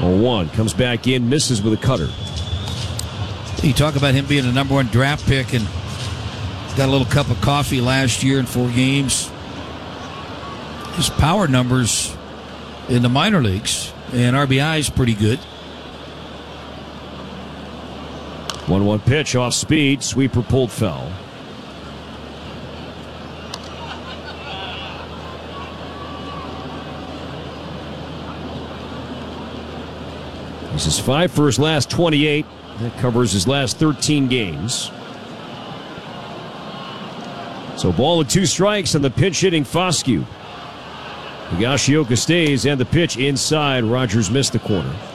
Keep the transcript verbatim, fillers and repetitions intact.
oh one comes back in, misses with a cutter. You talk about him being a number one draft pick and got a little cup of coffee last year in four games. His power numbers in the minor leagues and R B I is pretty good. one one pitch off speed. Sweeper pulled foul. This is five for his last twenty-eight. That covers his last thirteen games. So ball with two strikes and the pinch hitting Foscue. Higashioka stays and the pitch inside. Rogers missed the corner.